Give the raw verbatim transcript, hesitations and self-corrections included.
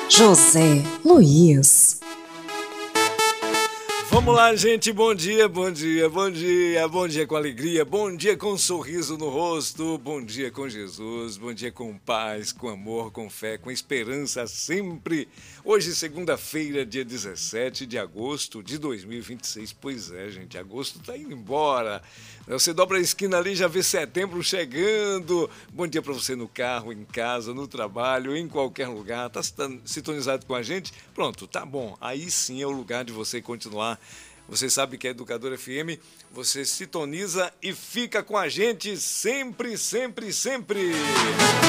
José Luiz. Vamos lá, gente, bom dia, bom dia, bom dia, bom dia com alegria, bom dia com um sorriso no rosto, bom dia com Jesus, bom dia com paz, com amor, com fé, com esperança sempre. Hoje, segunda-feira, dia dezessete de agosto de dois mil e vinte e seis, pois é, gente, agosto tá indo embora. Você dobra a esquina ali, já vê setembro chegando. Bom dia para você no carro, em casa, no trabalho, em qualquer lugar. Tá sintonizado com a gente? Pronto, tá bom. Aí sim é o lugar de você continuar. Você sabe que é Educador F M, você sintoniza e fica com a gente sempre, sempre, sempre.